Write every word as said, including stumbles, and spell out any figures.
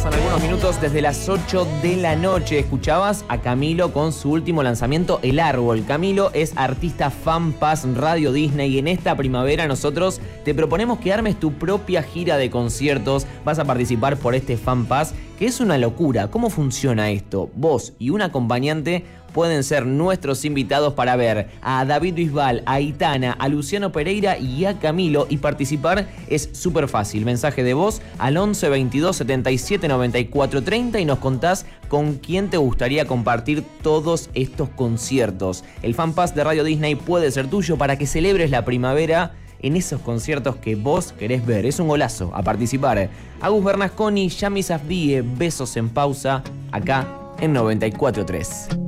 pasan algunos minutos desde las ocho de la noche. Escuchabas a Camilo con su último lanzamiento, El Árbol. Camilo es artista FanPass Radio Disney y en esta primavera nosotros te proponemos que armes tu propia gira de conciertos. Vas a participar por este FanPass, que es una locura. ¿Cómo funciona esto? Vos y un acompañante pueden ser nuestros invitados para ver a David Bisbal, a Aitana, a Luciano Pereira y a Camilo, y participar es súper fácil. Mensaje de voz al once veintidós setenta y siete noventa y cuatro treinta y nos contás con quién te gustaría compartir todos estos conciertos. El FanPass de Radio Disney puede ser tuyo para que celebres la primavera en esos conciertos que vos querés ver. Es un golazo. A participar. Agus Bernasconi, Yami Safdie, Besos en Pausa, acá en noventa y cuatro tres.